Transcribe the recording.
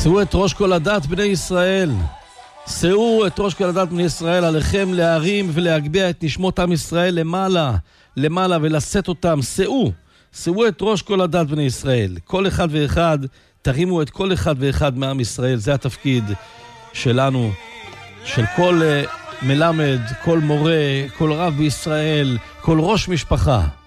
שאו את ראש כל הדת בני ישראל. שאו את ראש כל הדת בני ישראל, עליכם להרים ולהגביה את נשמות עם ישראל למעלה ולשאת אותם. שאו את ראש כל הדת בני ישראל. כל אחד ואחד, תרימו את כל אחד ואחד מעם ישראל. זה התפקיד שלנו, של כל מלמד, כל מורה, כל רב בישראל, כל ראש משפחה.